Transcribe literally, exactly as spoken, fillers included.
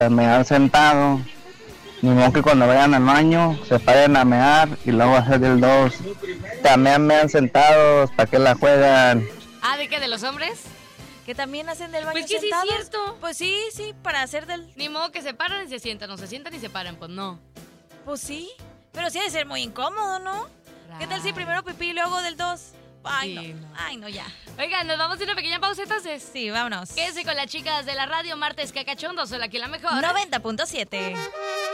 me han sentado. Ni modo que cuando vayan al baño se paren a mear y luego hacer el dos. También me han sentado, ¿para qué la juegan? Ah, ¿de qué? ¿De los hombres? Que también hacen del baño Pues que sí sentados. es cierto. Pues sí, sí, para hacer del... Ni modo que se paran y se sientan, no se sientan y se paran, pues no. Pues sí, pero sí ha de ser muy incómodo, ¿no? ¿Qué tal si primero pipí y luego del dos? Ay, Sí, no. no. Ay, no, ya. Oigan, nos vamos a una pequeña pausa entonces. Sí, vámonos. Quédense con las chicas de la radio Martes Cacachondos, soy aquí la mejor. noventa punto siete.